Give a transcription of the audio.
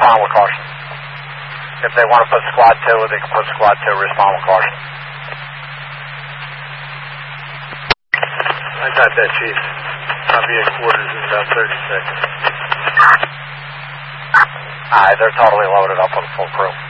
respond with caution. If they want to put squad 2, they can put squad 2, respond with caution. I got that, Chief. I'll be at quarters in about 30 seconds. Alright, they're totally loaded up with a full crew.